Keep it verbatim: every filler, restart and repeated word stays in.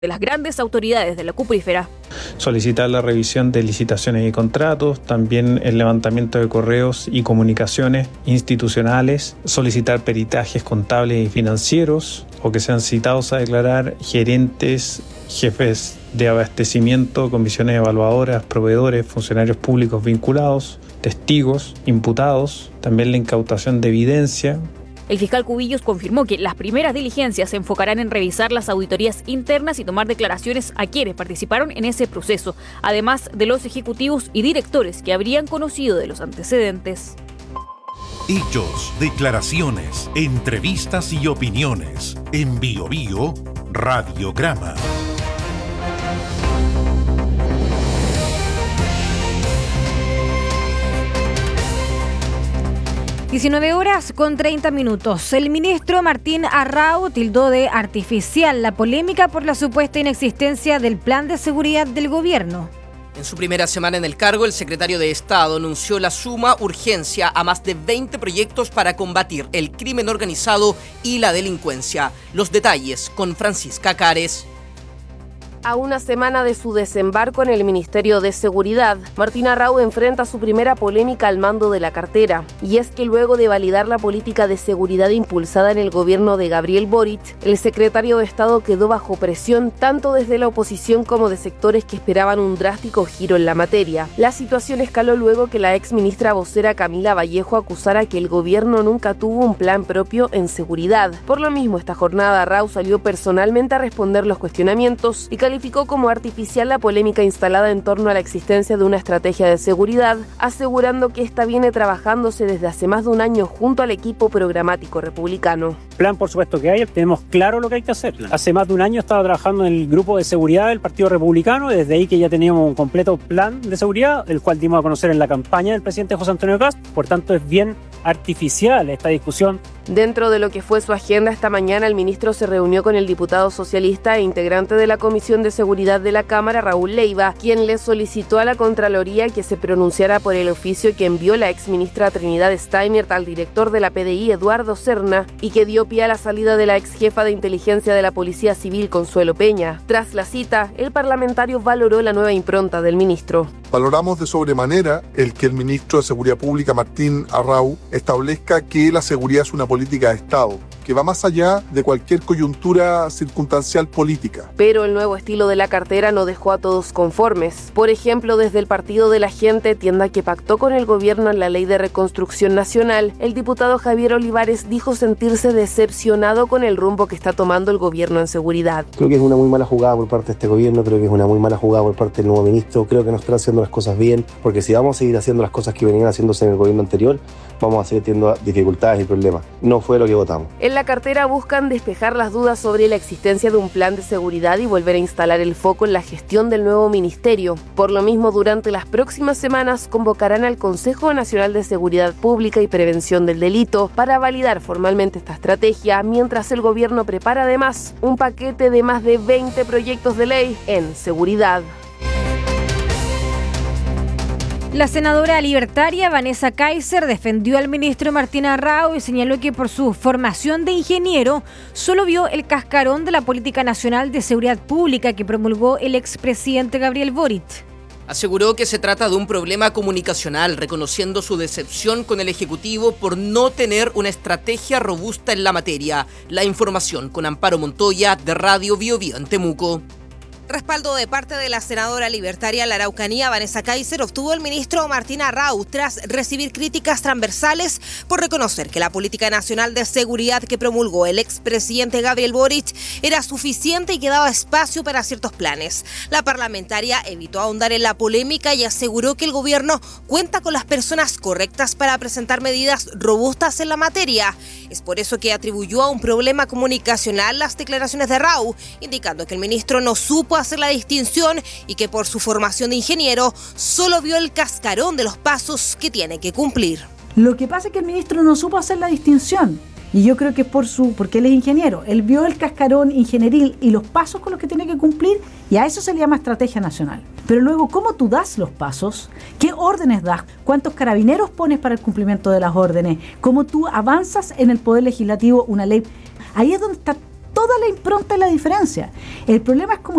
de las grandes autoridades de la cuprífera. Solicitar la revisión de licitaciones y contratos, también el levantamiento de correos y comunicaciones institucionales, solicitar peritajes contables y financieros o que sean citados a declarar gerentes, jefes de abastecimiento, comisiones evaluadoras, proveedores, funcionarios públicos vinculados, testigos, imputados, también la incautación de evidencia. El fiscal Cubillos confirmó que las primeras diligencias se enfocarán en revisar las auditorías internas y tomar declaraciones a quienes participaron en ese proceso, además de los ejecutivos y directores que habrían conocido de los antecedentes. Hechos, declaraciones, entrevistas y opiniones. En Bio Bio, Radiograma. diecinueve horas con treinta minutos. El ministro Martín Arrau tildó de artificial la polémica por la supuesta inexistencia del plan de seguridad del gobierno. En su primera semana en el cargo, el secretario de Estado anunció la suma urgencia a más de veinte proyectos para combatir el crimen organizado y la delincuencia. Los detalles con Francisca Cares. A una semana de su desembarco en el Ministerio de Seguridad, Martín Arrau enfrenta su primera polémica al mando de la cartera. Y es que luego de validar la política de seguridad impulsada en el gobierno de Gabriel Boric, el secretario de Estado quedó bajo presión tanto desde la oposición como de sectores que esperaban un drástico giro en la materia. La situación escaló luego que la ex ministra vocera Camila Vallejo acusara que el gobierno nunca tuvo un plan propio en seguridad. Por lo mismo, esta jornada Arrau salió personalmente a responder los cuestionamientos y calificó como artificial la polémica instalada en torno a la existencia de una estrategia de seguridad, asegurando que esta viene trabajándose desde hace más de un año junto al equipo programático republicano. Plan, por supuesto que hay, tenemos claro lo que hay que hacer. Hace más de un año estaba trabajando en el grupo de seguridad del Partido Republicano, desde ahí que ya teníamos un completo plan de seguridad, el cual dimos a conocer en la campaña del presidente José Antonio Kast. Por tanto, es bien artificial esta discusión. Dentro de lo que fue su agenda esta mañana, el ministro se reunió con el diputado socialista e integrante de la Comisión de Seguridad de la Cámara, Raúl Leiva, quien le solicitó a la Contraloría que se pronunciara por el oficio que envió la exministra Trinidad Steinert al director de la P D I, Eduardo Serna, y que dio pie a la salida de la ex jefa de inteligencia de la Policía Civil, Consuelo Peña. Tras la cita, el parlamentario valoró la nueva impronta del ministro. Valoramos de sobremanera el que el ministro de Seguridad Pública, Martín Arrau, establezca que la seguridad es una política de Estado, que va más allá de cualquier coyuntura circunstancial política. Pero el nuevo estilo de la cartera no dejó a todos conformes. Por ejemplo, desde el Partido de la Gente, tienda que pactó con el gobierno en la Ley de Reconstrucción Nacional, el diputado Javier Olivares dijo sentirse decepcionado con el rumbo que está tomando el gobierno en seguridad. Creo que es una muy mala jugada por parte de este gobierno, creo que es una muy mala jugada por parte del nuevo ministro, creo que no están haciendo las cosas bien, porque si vamos a seguir haciendo las cosas que venían haciéndose en el gobierno anterior, vamos a seguir teniendo dificultades y problemas. No fue lo que votamos. En la cartera buscan despejar las dudas sobre la existencia de un plan de seguridad y volver a instalar el foco en la gestión del nuevo ministerio. Por lo mismo, durante las próximas semanas convocarán al Consejo Nacional de Seguridad Pública y Prevención del Delito para validar formalmente esta estrategia, mientras el gobierno prepara además un paquete de más de veinte proyectos de ley en seguridad. La senadora libertaria Vanessa Kaiser defendió al ministro Martín Arrau y señaló que por su formación de ingeniero solo vio el cascarón de la Política Nacional de Seguridad Pública que promulgó el expresidente Gabriel Boric. Aseguró que se trata de un problema comunicacional, reconociendo su decepción con el Ejecutivo por no tener una estrategia robusta en la materia. La información con Amparo Montoya de Radio Bio Bio en Temuco. Respaldo de parte de la senadora libertaria La Araucanía, Vanessa Kaiser, obtuvo el ministro Martín Arrau tras recibir críticas transversales por reconocer que la política nacional de seguridad que promulgó el expresidente Gabriel Boric era suficiente y que daba espacio para ciertos planes. La parlamentaria evitó ahondar en la polémica y aseguró que el gobierno cuenta con las personas correctas para presentar medidas robustas en la materia. Es por eso que atribuyó a un problema comunicacional las declaraciones de Arrau, indicando que el ministro no supo hacer la distinción y que por su formación de ingeniero solo vio el cascarón de los pasos que tiene que cumplir. Lo que pasa es que el ministro no supo hacer la distinción y yo creo que es por su, porque él es ingeniero, él vio el cascarón ingenieril y los pasos con los que tiene que cumplir y a eso se le llama estrategia nacional. Pero luego, ¿cómo tú das los pasos? ¿Qué órdenes das? ¿Cuántos carabineros pones para el cumplimiento de las órdenes? ¿Cómo tú avanzas en el poder legislativo una ley? Ahí es donde está toda la impronta y la diferencia. El problema es como